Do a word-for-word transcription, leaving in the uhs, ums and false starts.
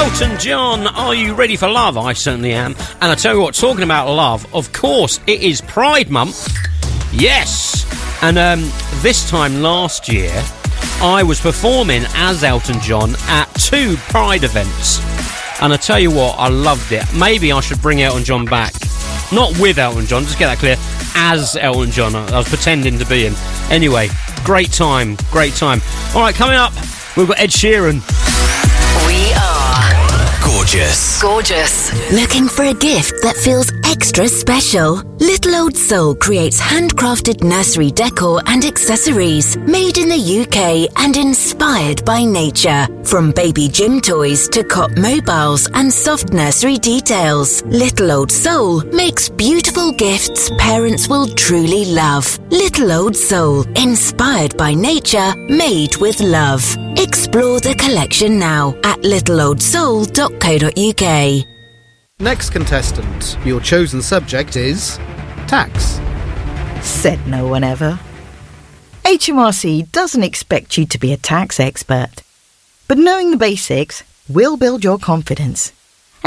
Elton John, are you ready for love? I certainly am. And I tell you what, talking about love, of course, it is Pride Month. Yes. And um, this time last year, I was performing as Elton John at two Pride events. And I tell you what, I loved it. Maybe I should bring Elton John back. Not with Elton John, just get that clear. As Elton John, I was pretending to be him. Anyway, great time, great time. All right, coming up, we've got Ed Sheeran. We are gorgeous. Gorgeous. Looking for a gift that feels extra special? Little Old Soul creates handcrafted nursery decor and accessories made in the U K and inspired by nature. From baby gym toys to cot mobiles and soft nursery details, Little Old Soul makes beautiful gifts parents will truly love. Little Old Soul, inspired by nature, made with love. Explore the collection now at little old soul dot co dot uk. Next contestant, your chosen subject is tax. Said no one ever. H M R C doesn't expect you to be a tax expert, but knowing the basics will build your confidence.